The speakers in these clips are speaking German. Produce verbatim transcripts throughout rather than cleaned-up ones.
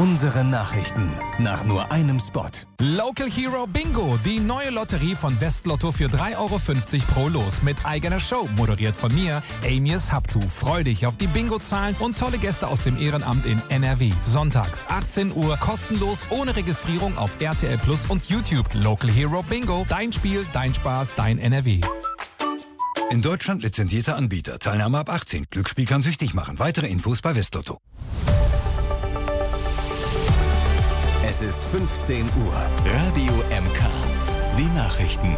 Unsere Nachrichten nach nur einem Spot. Local Hero Bingo, die neue Lotterie von Westlotto für drei Euro fünfzig pro Los mit eigener Show, moderiert von mir, Amias Habtu. Freu dich auf die Bingo-Zahlen und tolle Gäste aus dem Ehrenamt in N R W. Sonntags achtzehn Uhr, kostenlos, ohne Registrierung auf R T L Plus und YouTube. Local Hero Bingo, dein Spiel, dein Spaß, dein N R W. In Deutschland lizenzierter Anbieter. Teilnahme ab achtzehn. Glücksspiel kann süchtig machen. Weitere Infos bei Westlotto. Es ist fünfzehn Uhr. Radio M K. Die Nachrichten.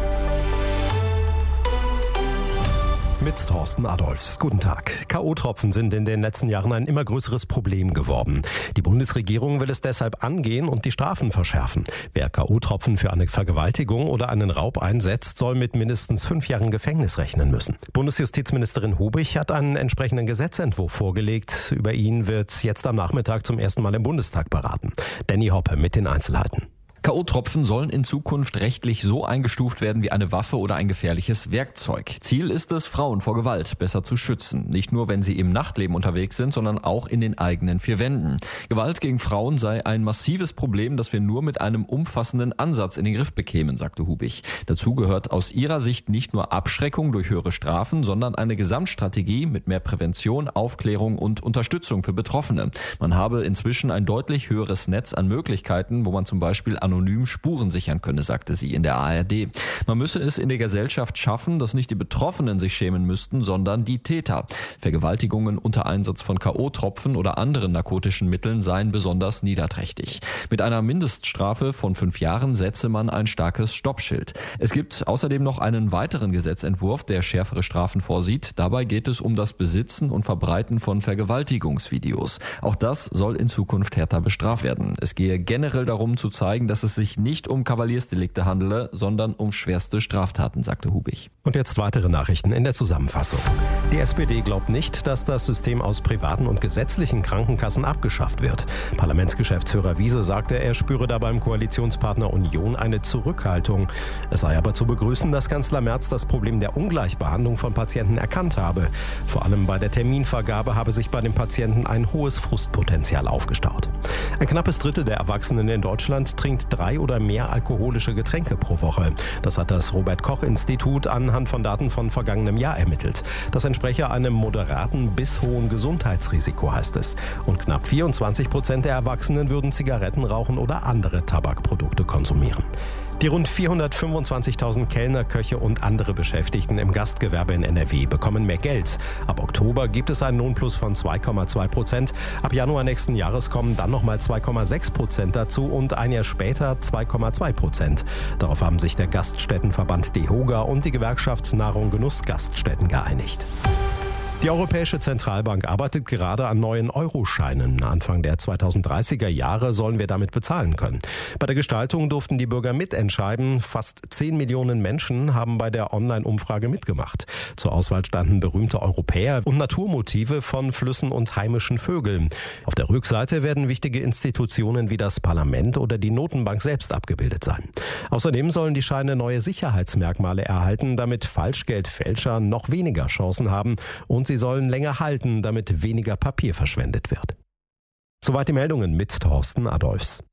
Mit Thorsten Adolfs. Guten Tag. K O-Tropfen sind in den letzten Jahren ein immer größeres Problem geworden. Die Bundesregierung will es deshalb angehen und die Strafen verschärfen. Wer K O-Tropfen für eine Vergewaltigung oder einen Raub einsetzt, soll mit mindestens fünf Jahren Gefängnis rechnen müssen. Bundesjustizministerin Hubich hat einen entsprechenden Gesetzentwurf vorgelegt. Über ihn wird jetzt am Nachmittag zum ersten Mal im Bundestag beraten. Danny Hoppe mit den Einzelheiten. K O-Tropfen sollen in Zukunft rechtlich so eingestuft werden wie eine Waffe oder ein gefährliches Werkzeug. Ziel ist es, Frauen vor Gewalt besser zu schützen. Nicht nur, wenn sie im Nachtleben unterwegs sind, sondern auch in den eigenen vier Wänden. Gewalt gegen Frauen sei ein massives Problem, das wir nur mit einem umfassenden Ansatz in den Griff bekämen, sagte Hubich. Dazu gehört aus ihrer Sicht nicht nur Abschreckung durch höhere Strafen, sondern eine Gesamtstrategie mit mehr Prävention, Aufklärung und Unterstützung für Betroffene. Man habe inzwischen ein deutlich höheres Netz an Möglichkeiten, wo man zum Beispiel anonym Spuren sichern könne, sagte sie in der A R D. Man müsse es in der Gesellschaft schaffen, dass nicht die Betroffenen sich schämen müssten, sondern die Täter. Vergewaltigungen unter Einsatz von K O-Tropfen oder anderen narkotischen Mitteln seien besonders niederträchtig. Mit einer Mindeststrafe von fünf Jahren setze man ein starkes Stoppschild. Es gibt außerdem noch einen weiteren Gesetzentwurf, der schärfere Strafen vorsieht. Dabei geht es um das Besitzen und Verbreiten von Vergewaltigungsvideos. Auch das soll in Zukunft härter bestraft werden. Es gehe generell darum zu zeigen, dass es sich nicht um Kavaliersdelikte handele, sondern um schwerste Straftaten, sagte Hubich. Und jetzt weitere Nachrichten in der Zusammenfassung. Die S P D glaubt nicht, dass das System aus privaten und gesetzlichen Krankenkassen abgeschafft wird. Parlamentsgeschäftsführer Wiese sagte, er spüre da beim Koalitionspartner Union eine Zurückhaltung. Es sei aber zu begrüßen, dass Kanzler Merz das Problem der Ungleichbehandlung von Patienten erkannt habe. Vor allem bei der Terminvergabe habe sich bei den Patienten ein hohes Frustpotenzial aufgestaut. Ein knappes Drittel der Erwachsenen in Deutschland trinkt drei oder mehr alkoholische Getränke pro Woche. Das hat das Robert-Koch-Institut anhand von Daten von vergangenem Jahr ermittelt. Das entspreche einem moderaten bis hohen Gesundheitsrisiko, heißt es. Und knapp vierundzwanzig Prozent der Erwachsenen würden Zigaretten rauchen oder andere Tabakprodukte konsumieren. Die rund vierhundertfünfundzwanzigtausend Kellner, Köche und andere Beschäftigten im Gastgewerbe in N R W bekommen mehr Geld. Ab Oktober gibt es einen Lohnplus von zwei Komma zwei Prozent. Ab Januar nächsten Jahres kommen dann nochmal zwei Komma sechs Prozent dazu und ein Jahr später zwei Komma zwei Prozent. Darauf haben sich der Gaststättenverband DEHOGA und die Gewerkschaft Nahrung Genuss Gaststätten geeinigt. Die Europäische Zentralbank arbeitet gerade an neuen Euroscheinen. Anfang der zweitausenddreißiger Jahre sollen wir damit bezahlen können. Bei der Gestaltung durften die Bürger mitentscheiden. Fast zehn Millionen Menschen haben bei der Online-Umfrage mitgemacht. Zur Auswahl standen berühmte Europäer und Naturmotive von Flüssen und heimischen Vögeln. Auf der Rückseite werden wichtige Institutionen wie das Parlament oder die Notenbank selbst abgebildet sein. Außerdem sollen die Scheine neue Sicherheitsmerkmale erhalten, damit Falschgeldfälscher noch weniger Chancen haben, und sie Sie sollen länger halten, damit weniger Papier verschwendet wird. Soweit die Meldungen mit Thorsten Adolfs.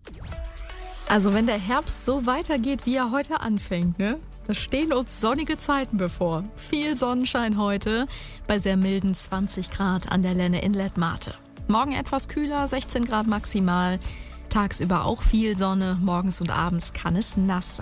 Also wenn der Herbst so weitergeht, wie er heute anfängt, ne? Da stehen uns sonnige Zeiten bevor. Viel Sonnenschein heute bei sehr milden zwanzig Grad an der Lenne in Lettmate. Morgen etwas kühler, sechzehn Grad maximal. Tagsüber auch viel Sonne, morgens und abends kann es nass sein.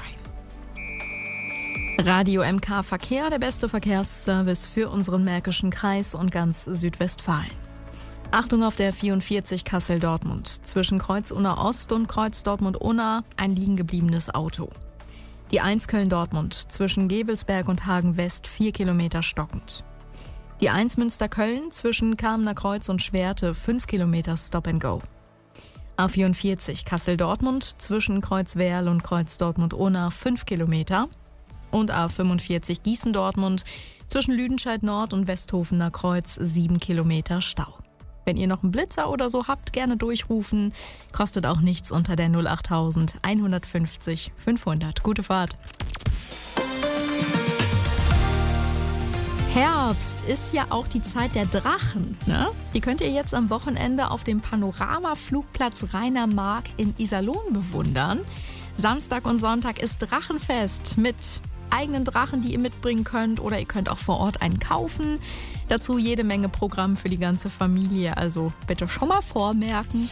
Radio M K Verkehr, der beste Verkehrsservice für unseren Märkischen Kreis und ganz Südwestfalen. Achtung auf der vierundvierzig Kassel-Dortmund. Zwischen Kreuz-Unna Ost und Kreuz-Dortmund-Unna ein liegengebliebenes Auto. Die eins Köln-Dortmund zwischen Gevelsberg und Hagen-West vier Kilometer stockend. Die eins Münster-Köln zwischen Kamener Kreuz und Schwerte fünf Kilometer Stop and Go. A vierundvierzig Kassel-Dortmund zwischen Kreuzwerl und Kreuz-Dortmund-Unna fünf Kilometer. Und A fünfundvierzig Gießen-Dortmund zwischen Lüdenscheid Nord und Westhofener Kreuz sieben Kilometer Stau. Wenn ihr noch einen Blitzer oder so habt, gerne durchrufen. Kostet auch nichts unter der null achttausend einhundertfünfzig fünfhundert. Gute Fahrt. Herbst ist ja auch die Zeit der Drachen, ne? Die könnt ihr jetzt am Wochenende auf dem Panorama-Flugplatz Rainer Mark in Iserlohn bewundern. Samstag und Sonntag ist Drachenfest mit eigenen Drachen, die ihr mitbringen könnt, oder ihr könnt auch vor Ort einen kaufen. Dazu jede Menge Programm für die ganze Familie, also bitte schon mal vormerken.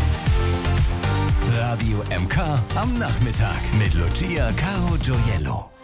Radio M K am Nachmittag mit Lucia Caro Gioiello.